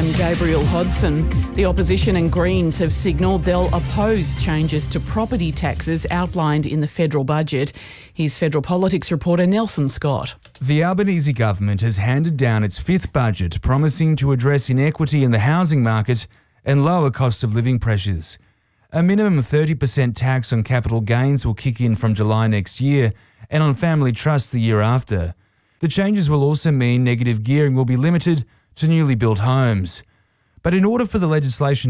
I'm Gabriel Hodson. The opposition and Greens have signalled they'll oppose changes to property taxes outlined in the federal budget. Here's federal politics reporter Nelson Scott. The Albanese government has handed down its fifth budget, promising to address inequity in the housing market and lower cost of living pressures. A minimum 30% tax on capital gains will kick in from July next year and on family trusts the year after. The changes will also mean negative gearing will be limited to newly built homes. But in order for the legislation